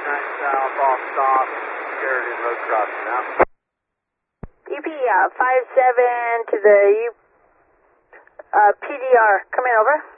south, off stop, Sheridan Road crossing now. UP 57 to the PDR. Come in, over.